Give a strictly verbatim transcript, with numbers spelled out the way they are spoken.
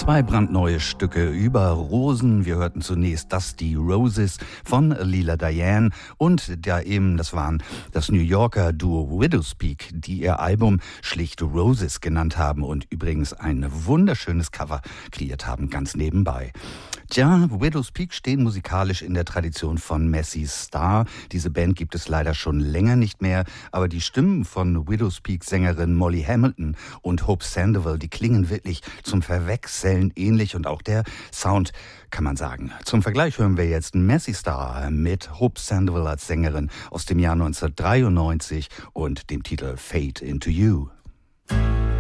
Zwei brandneue Stücke über Rosen. Wir hörten zunächst Dusty Roses von Leela Diane und da eben, das waren das New Yorker Duo Widowspeak, die ihr Album schlicht Roses genannt haben und übrigens ein wunderschönes Cover kreiert haben, ganz nebenbei. Tja, Widowspeak stehen musikalisch in der Tradition von Massey Star. Diese Band gibt es leider schon länger nicht mehr, aber die Stimmen von Widowspeak-Sängerin Molly Hamilton und Hope Sandoval, die klingen wirklich zum Verwechseln ähnlich und auch der Sound, kann man sagen. Zum Vergleich hören wir jetzt Massey Star mit Hope Sandoval als Sängerin aus dem Jahr neunzehnhundertdreiundneunzig und dem Titel Fade into You.